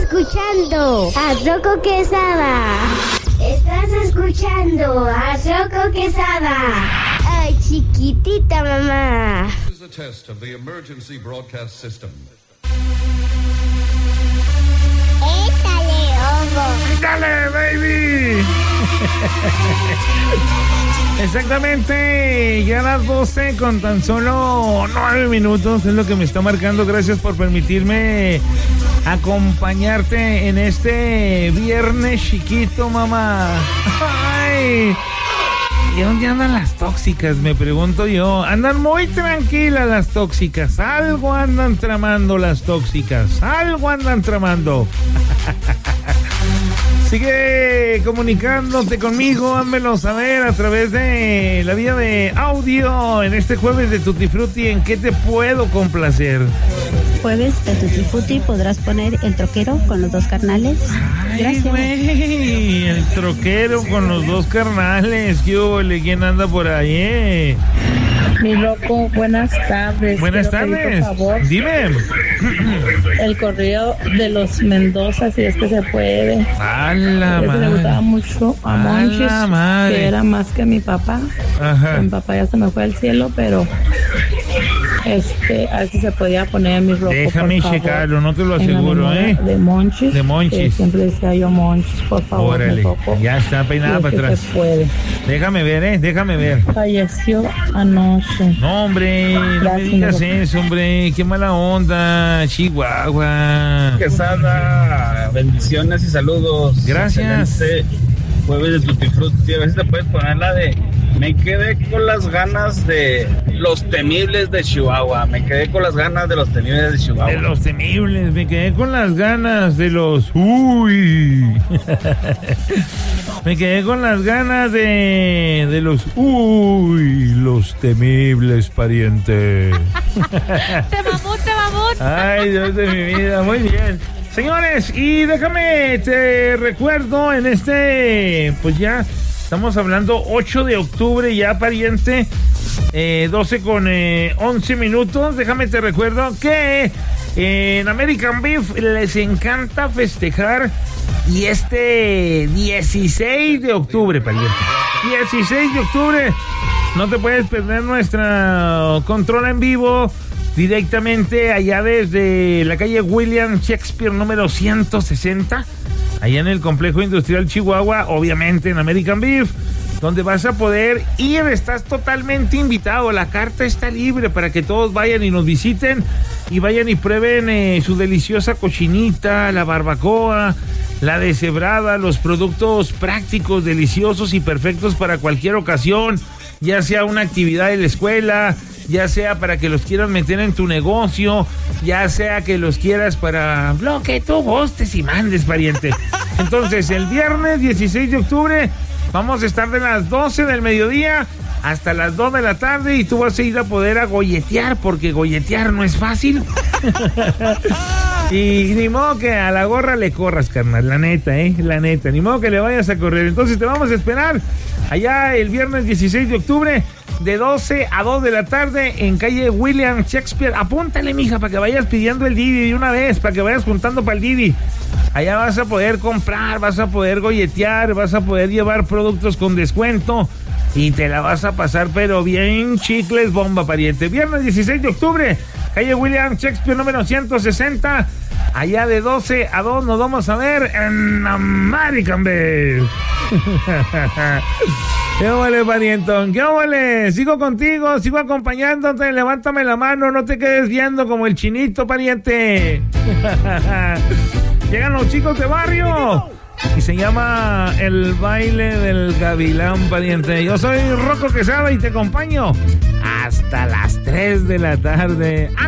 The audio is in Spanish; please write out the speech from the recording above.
escuchando a Rocco Quesada. Estás escuchando a Rocco Quesada. Ay, chiquitita mamá. This is a test of the emergency broadcast system. Échale, ojo. ¡Dale, baby! Exactamente, ya a las 12 con tan solo 9 minutos es lo que me está marcando. Gracias por permitirme acompañarte en este viernes chiquito, mamá. ¡Ay! ¿Y dónde andan las tóxicas? Me pregunto yo. Andan muy tranquilas las tóxicas. Algo andan tramando las tóxicas. Algo andan tramando. Sigue comunicándote conmigo, házmelo saber a través de la vía de audio en este jueves de Tutti Frutti. ¿En qué te puedo complacer? Jueves de Tutti Frutti podrás poner El Troquero con los dos carnales. Ay, Gracias. güey, El Troquero con los dos carnales. ¿Qué hubo? ¿Quién anda por ahí? Mi loco, buenas tardes. Buenas Quiero pedir, tardes. por favor, Dime. el corrido de los Mendoza, si es que se puede. A la Ese le madre. gustaba mucho a A Monchis, la madre. que era más que mi papá. Ajá. Mi papá ya se me fue al cielo, pero a ver si se podía poner mi ropa. Déjame por favor, checarlo, no te lo en la aseguro, memoria de Monchis. De Monchis. Que siempre decía yo Monchis, por favor. Órale, mi ropa. ya está peinada Si es para que atrás. se puede. Déjame ver, déjame ver. Falleció anoche. No, hombre, no me Gracias, digas mi eso, hombre. Qué mala onda, Chihuahua. Quesada, bendiciones y saludos. Gracias. Excelente jueves de Tutti Frutti. A ver si te puedes poner la de me quedé con las ganas de los temibles de Chihuahua. Me quedé con las ganas de los temibles de Chihuahua. De los temibles, me quedé con las ganas de los... ¡Uy! Me quedé con las ganas de los... ¡Uy! Los temibles, pariente. Te mamó. Ay, Dios de mi vida, muy bien. Señores, y déjame, te recuerdo en pues ya estamos hablando 8 de octubre ya, pariente, 12 con 11 minutos. Déjame te recuerdo que en American Beef les encanta festejar y 16 de octubre, pariente, 16 de octubre, no te puedes perder nuestra control en vivo directamente allá desde la calle William Shakespeare número 160, allá en el Complejo Industrial Chihuahua, obviamente en American Beef, donde vas a poder ir. Estás totalmente invitado, la carta está libre para que todos vayan y nos visiten y vayan y prueben su deliciosa cochinita, la barbacoa, la deshebrada, los productos prácticos, deliciosos y perfectos para cualquier ocasión, ya sea una actividad de la escuela, ya sea para que los quieras meter en tu negocio, ya sea que los quieras para lo que tú gustes y mandes, pariente. Entonces, el viernes 16 de octubre vamos a estar de las 12 del mediodía hasta las 2 de la tarde y tú vas a ir a poder a golletear, porque golletear no es fácil. Y ni modo que a la gorra le corras, carnal, la neta, la neta, ni modo que le vayas a correr. Entonces te vamos a esperar allá el viernes 16 de octubre de 12 a 2 de la tarde en calle William Shakespeare. Apúntale, mija, para que vayas pidiendo el Didi de una vez, para que vayas juntando para el Didi. Allá vas a poder comprar, vas a poder golletear, vas a poder llevar productos con descuento y te la vas a pasar pero bien chicles bomba, pariente. Viernes 16 de octubre, calle William Shakespeare número 160, allá de 12 a 2 nos vamos a ver en American Beef. ¿Qué vale, parientón? ¿Qué vale? Sigo contigo, sigo acompañándote, levántame la mano, no te quedes viendo como el chinito, pariente. Llegan los chicos de barrio y se llama El Baile del Gavilán, pariente. Yo soy Rocco Quesada y te acompaño hasta las 3 de la tarde.